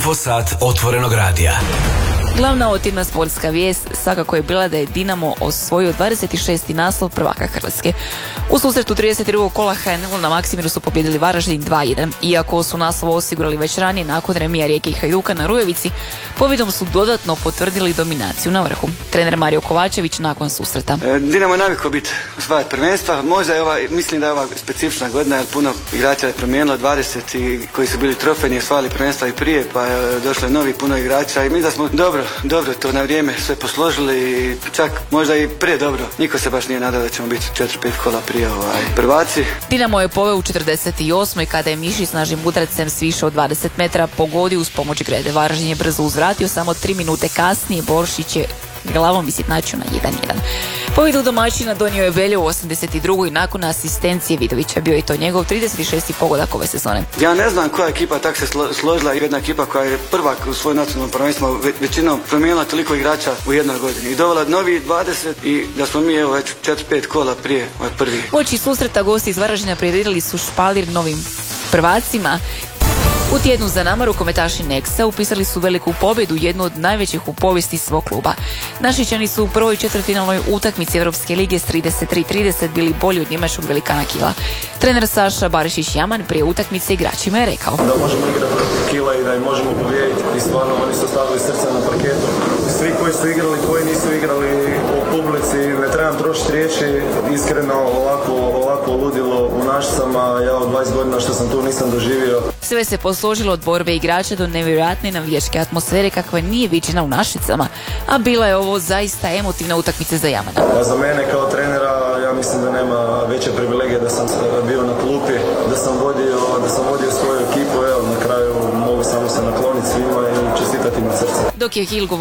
Infosat otvorenog radija. Glavna otivna sportska vijest svakako je bila da je Dinamo osvojio 26. naslov prvaka Hrvatske. U susretu 32. kola HNL na Maksimiru su pobjedili Varaždin 2-1. Iako su naslov osigurali već ranije nakon remija Rijeke i Hajduka na Rujevici, pobjedom su dodatno potvrdili dominaciju na vrhu. Trener Mario Kovačević nakon susreta. Dinamo je navikao biti osvajati prvenstva. Možda je mislim da je ova specifična godina jer puno igrača je promijenilo, 20 koji su bili trofejni osvajali prvenstva i prije, pa je došlo novi puno igrača i mi da smo dobro to na vrijeme sve posložili i čak možda i prije dobro. Niko se baš nije nadao da ćemo biti 4-5 kola prije prvaci. Dinamo je poveo u 48. kada je Mišić snažnim udarcem s više od 20 metara pogodio uz pomoć Grede. Varaždin je brzo uzvratio, samo 3 minute kasnije Boršić je glavom visitnačio na 1-1. Pobjedu domaćina donio je Belje u 82. i nakon asistencije Vidovića. Bio je to njegov 36. pogodak ove sezone. Ja ne znam koja ekipa tak se složila, jedna ekipa koja je prvak u svoj nacionalnom prvenstvu većinom promijenila toliko igrača u jednoj godini i dovela novi 20 i da smo mi već 4-5 kola prije prvi. Uoči susreta gosti iz Varaždina priredili su špalir novim prvacima. U tjednu za nama rukometaši Nexa upisali su veliku pobjedu, jednu od najvećih u povijesti svog kluba. Našičani su u prvoj četvrtfinalnoj utakmici Europske lige s 33-30 bili bolji od njemačkog velikana Kila. Trener Saša Barišić-Jaman prije utakmice igračima je rekao: da možemo igrati protiv Kila i da im možemo pobijediti i stvarno oni su stavili srce na parketu. Svi koji su igrali, koji nisu igrali u publici, ne trebam trošiti riječi, iskreno ovako ludilo u Našicama, ja od 20 godina što sam tu nisam doživio. Sve se posložilo od borbe igrača do nevjerojatne navijačke atmosfere kakva nije viđena u Našicama, a bila je ovo zaista emotivna utakmica za Jamana. A za mene kao trenera, ja mislim da nema veće privilegije da sam bio na klupi, da sam vodio svoju ekipu, evo na kraju mogu samo se nakloniti svima i čestitati na srce. Dok je Hill